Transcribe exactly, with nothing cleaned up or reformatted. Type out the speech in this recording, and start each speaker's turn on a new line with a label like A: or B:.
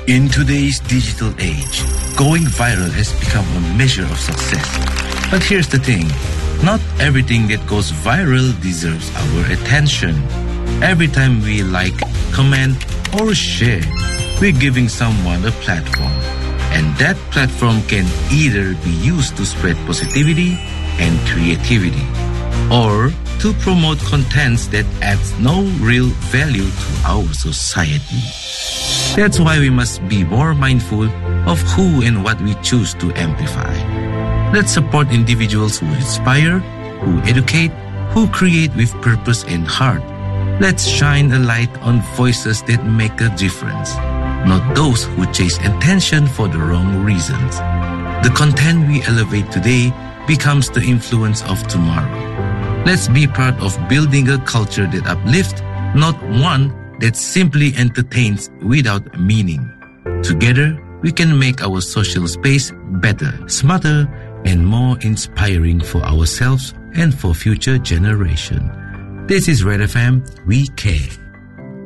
A: In today's digital age, going viral has become a measure of success. But here's the thing, not everything that goes viral deserves our attention. Every time we like, comment, or share, we're giving someone a platform. And that platform can either be used to spread positivity and creativity, or to promote contents that adds no real value to our society. That's why we must be more mindful of who and what we choose to amplify. Let's support individuals who inspire, who educate, who create with purpose and heart. Let's shine a light on voices that make a difference, not those who chase attention for the wrong reasons. The content we elevate today becomes the influence of tomorrow. Let's be part of building a culture that uplifts, not one that simply entertains without meaning. Together, we can make our social space better, smarter, and more inspiring for ourselves and for future generations. This is Red F M, we care.